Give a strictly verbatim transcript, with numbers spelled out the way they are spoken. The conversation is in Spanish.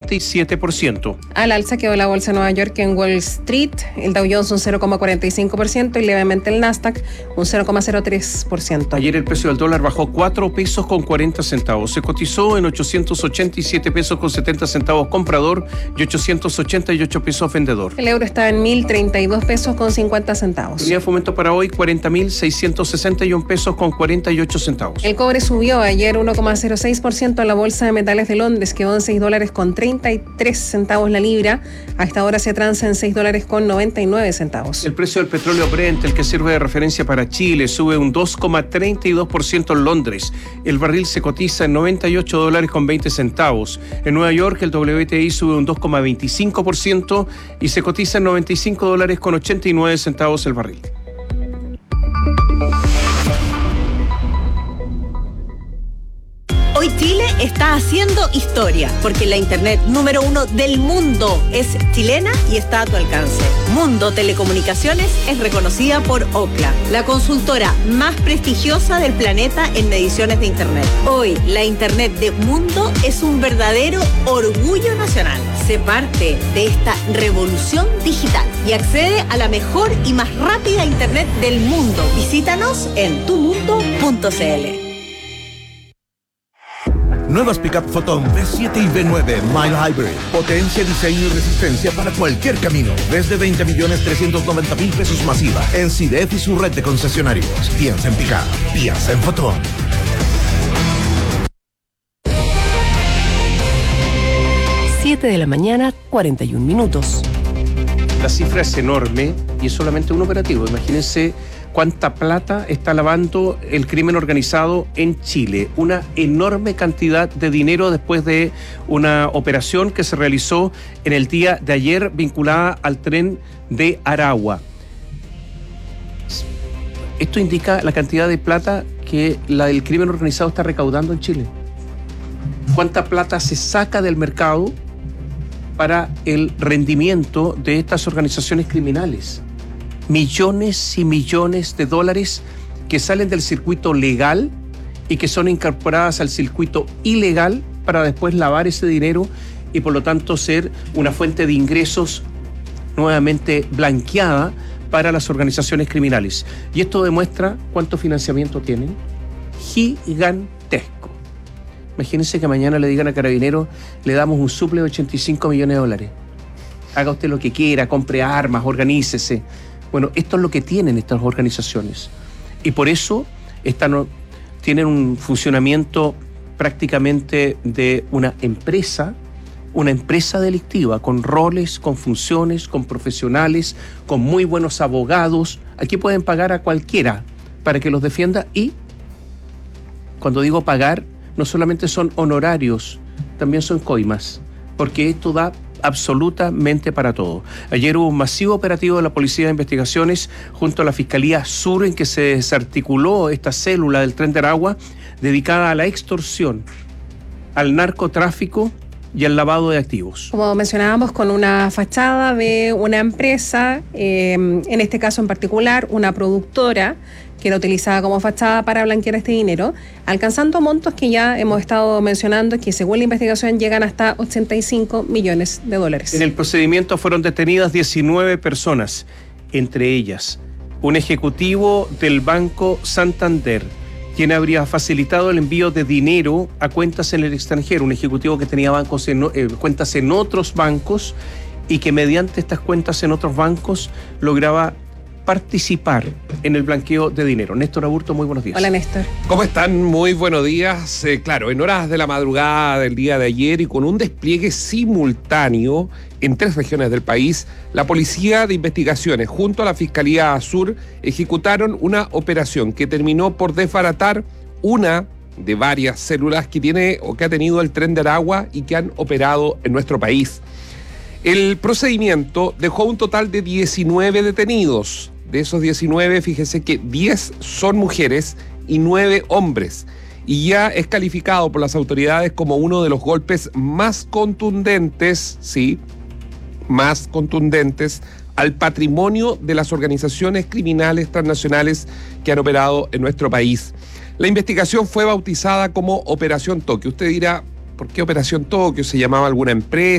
ochenta y siete por ciento. Al alza quedó la bolsa de Nueva York en Wall Street, el Dow Jones un cero coma cuarenta y cinco por ciento y levemente el Nasdaq un cero coma cero tres por ciento. Ayer el precio del dólar bajó cuatro pesos con cuarenta centavos. Se cotizó en ochocientos ochenta y siete pesos con setenta centavos comprador y ochocientos ochenta y ocho pesos vendedor. El euro está en mil treinta y dos pesos con cincuenta centavos. Unidad de fomento para hoy cuarenta mil seiscientos sesenta y uno pesos con cuarenta y ocho centavos. El cobre subió ayer uno coma cero seis por ciento en la bolsa de metales de Londres, quedó en seis dólares con treinta y tres centavos la libra. A esta hora se transa en seis dólares con noventa y nueve centavos. El precio del petróleo Brent, el que sirve de referencia para Chile, sube un dos coma treinta y dos por ciento en Londres. El barril se cotiza en noventa y ocho dólares con veinte centavos. En Nueva York el W T I sube un dos coma veinticinco por ciento y se cotiza en noventa y cinco dólares con ochenta y nueve centavos el barril. Hoy Chile está haciendo historia, porque la internet número uno del mundo es chilena y está a tu alcance. Mundo Telecomunicaciones es reconocida por Ookla, la consultora más prestigiosa del planeta en mediciones de internet. Hoy, la internet de Mundo es un verdadero orgullo nacional. Sé parte de esta revolución digital y accede a la mejor y más rápida internet del mundo. Visítanos en tu mundo punto c l. Nuevas pick-up Photon V siete y V nueve Mile Hybrid. Potencia, diseño y resistencia para cualquier camino. Desde veinte millones trescientos noventa mil pesos masiva. En C I D E F y su red de concesionarios. Piensa en pick-up. Piensa en Photon. siete de la mañana, cuarenta y un minutos. La cifra es enorme y es solamente un operativo. Imagínense cuánta plata está lavando el crimen organizado en Chile. Una enorme cantidad de dinero después de una operación que se realizó en el día de ayer vinculada al tren de Aragua. Esto indica la cantidad de plata que la, el crimen organizado está recaudando en Chile. ¿Cuánta plata se saca del mercado para el rendimiento de estas organizaciones criminales? Millones y millones de dólares que salen del circuito legal y que son incorporadas al circuito ilegal para después lavar ese dinero y por lo tanto ser una fuente de ingresos nuevamente blanqueada para las organizaciones criminales. Y esto demuestra cuánto financiamiento tienen. Gigantesco. Imagínense que mañana le digan a Carabineros, le damos un suple de ochenta y cinco millones de dólares. Haga usted lo que quiera, compre armas, organícese. Bueno, esto es lo que tienen estas organizaciones. Y por eso están, tienen un funcionamiento prácticamente de una empresa, una empresa delictiva, con roles, con funciones, con profesionales, con muy buenos abogados. Aquí pueden pagar a cualquiera para que los defienda y, cuando digo pagar, no solamente son honorarios, también son coimas, porque esto da absolutamente para todo. Ayer hubo un masivo operativo de la Policía de Investigaciones junto a la Fiscalía Sur en que se desarticuló esta célula del Tren de Aragua dedicada a la extorsión, al narcotráfico y al lavado de activos. Como mencionábamos, con una fachada de una empresa, eh, en este caso en particular, una productora que era utilizada como fachada para blanquear este dinero, alcanzando montos que ya hemos estado mencionando, que según la investigación llegan hasta ochenta y cinco millones de dólares. En el procedimiento fueron detenidas diecinueve personas, entre ellas un ejecutivo del Banco Santander, quien habría facilitado el envío de dinero a cuentas en el extranjero, un ejecutivo que tenía bancos en, eh, cuentas en otros bancos y que mediante estas cuentas en otros bancos lograba participar en el blanqueo de dinero. Néstor Aburto, muy buenos días. Hola, Néstor. ¿Cómo están? Muy buenos días. Eh, claro, en horas de la madrugada del día de ayer y con un despliegue simultáneo en tres regiones del país, la Policía de Investigaciones junto a la Fiscalía Sur ejecutaron una operación que terminó por desbaratar una de varias células que tiene o que ha tenido el Tren de Aragua y que han operado en nuestro país. El procedimiento dejó un total de diecinueve detenidos. De esos diecinueve, fíjese que diez son mujeres y nueve hombres. Y ya es calificado por las autoridades como uno de los golpes más contundentes, sí, más contundentes al patrimonio de las organizaciones criminales transnacionales que han operado en nuestro país. La investigación fue bautizada como Operación Tokio. Usted dirá, ¿por qué Operación Tokio? ¿Se llamaba alguna empresa?